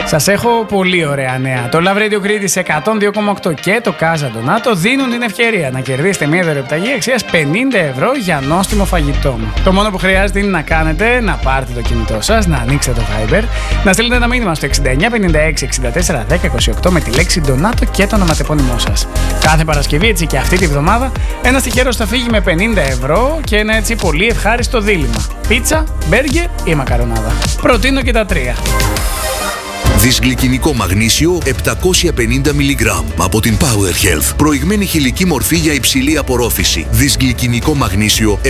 Σας έχω πολύ ωραία νέα. Το Love Radio Crete 102,8 και το Casa Donato δίνουν την ευκαιρία να κερδίσετε μια δωρεοπιταγή αξίας 50 ευρώ για νόστιμο φαγητό. Το μόνο που χρειάζεται είναι να κάνετε, να πάρετε το κινητό σας, να ανοίξετε το Viber, να στείλετε ένα μήνυμα στο 69 56 64 10 28 με τη λέξη Donato και το ονοματεπώνυμό σας. Κάθε Παρασκευή, έτσι και αυτή τη βδομάδα, ένας τυχερός θα φύγει με 50 ευρώ και ένα έτσι πολύ ευχάριστο δίλημμα. Πίτσα, μπέργκερ ή μακαρονάδα. Προτείνω και τα τρία. Δυσγλυκινικό μαγνήσιο 750 mg από την Power Health. Προηγμένη χηλική μορφή για υψηλή απορρόφηση. Δυσγλυκινικό μαγνήσιο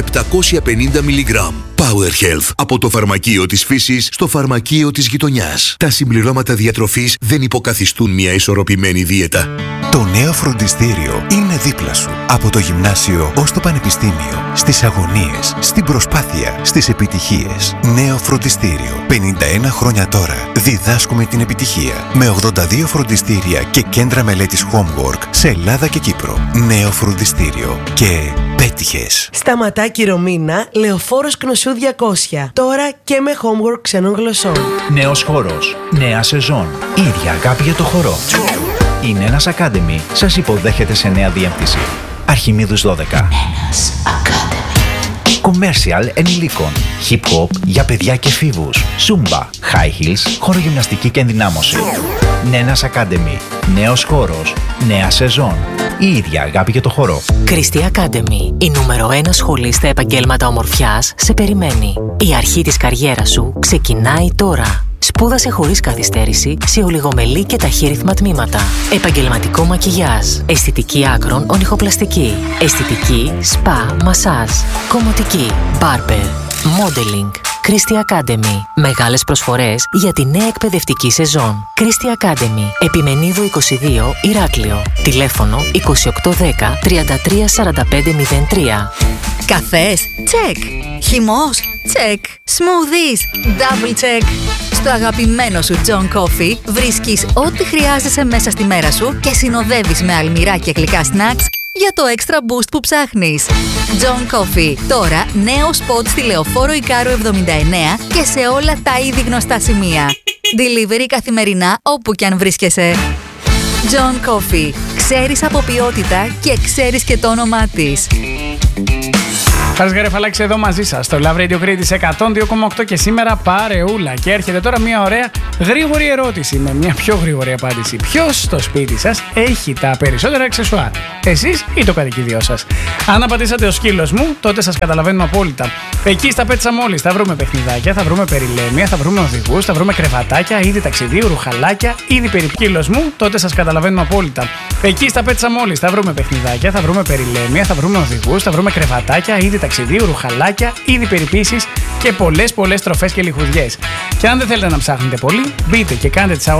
750 mg. Power Health. Από το φαρμακείο της φύσης στο φαρμακείο της γειτονιάς. Τα συμπληρώματα διατροφής δεν υποκαθιστούν μια ισορροπημένη δίαιτα. Το νέο φροντιστήριο είναι δίπλα σου. Από το γυμνάσιο ως το πανεπιστήμιο. Στις αγωνίες, στην προσπάθεια, στις επιτυχίες. Νέο φροντιστήριο. 51 χρόνια τώρα διδάσκουμε την επιτυχία. Με 82 φροντιστήρια και κέντρα μελέτης Homework σε Ελλάδα και Κύπρο. Νέο φροντιστήριο. Και πέτυχες. Σταματάκι Ρωμίνα, Λεωφόρος Κνωσού 200. Τώρα και με Homework ξενών γλωσσών. Νέος χώρος. Νέα σεζόν. Ίδια αγάπη για το χορό. Η Νένας Academy σας υποδέχεται σε νέα διεύθυνση. Αρχιμίδους 12. Νένας Academy. Commercial ενηλίκων. Hip hop για παιδιά και εφήβους. Zumba, high heels, χορογυμναστική και ενδυνάμωση. Νένας Academy. Νέος χώρος. Νέα σεζόν. Η ίδια αγάπη για το χορό. Christy Academy. Η νούμερο 1 σχολή στα επαγγέλματα ομορφιάς σε περιμένει. Η αρχή της καριέρας σου ξεκινάει τώρα. Σπούδασε χωρίς καθυστέρηση σε ολιγομελή και ταχύρυθμα τμήματα. Επαγγελματικό μακιγιάζ. Αισθητική άκρων ονυχοπλαστική. Αισθητική, σπα, μασάζ. Κομμωτική, μπάρμπερ. Modeling. Christy Academy. Μεγάλες προσφορές για τη νέα εκπαιδευτική σεζόν. Christy Academy. Επιμενίδου 22, Ηράκλειο. Τηλέφωνο 2810 33 45 03. Καφές, τσεκ. Χυμός, τσεκ. Smoothies, double check. Στο αγαπημένο σου John Coffee βρίσκεις ό,τι χρειάζεσαι μέσα στη μέρα σου και συνοδεύεις με αλμυρά και γλυκά snacks για το extra boost που ψάχνεις. John Coffee. Τώρα νέο σποτ στη Λεωφόρο Ικάρου 79 και σε όλα τα ήδη γνωστά σημεία. Delivery καθημερινά όπου κι αν βρίσκεσαι. John Coffee. Ξέρεις από ποιότητα και ξέρεις και το όνομά της. Χάρης Γαρεφαλάκης εδώ μαζί σας στο Love Radio Crete 102,8 και σήμερα παρεούλα. Και έρχεται τώρα μια ωραία γρήγορη ερώτηση με μια πιο γρήγορη απάντηση. Ποιος στο σπίτι σας έχει τα περισσότερα αξεσουάρ, εσείς ή το κατοικίδιό σας? Αν απαντήσατε ο σκύλος μου, τότε σας καταλαβαίνουμε απόλυτα. Εκεί στα Pet Shop Mall θα βρούμε παιχνιδάκια, θα βρούμε περιλέμια, θα βρούμε οδηγούς, θα βρούμε κρεβατάκια, είδη ταξιδίου, ρουχαλάκια, είδη σκύλος μου, τότε σας καταλαβαίνουμε απόλυτα. Εκεί στα Pet Shop Mall θα βρούμε παιχνιδάκια, θα βρούμε περιλέμια, θα βρούμε οδηγούς, θα βρούμε κρεβατάκια, είδη ταξιδίου, ρουχαλάκια, είδη περιποίησης και πολλές τροφές και λιχουδιές. Και αν δεν θέλετε να ψάχνετε πολύ, μπείτε και κάντε τις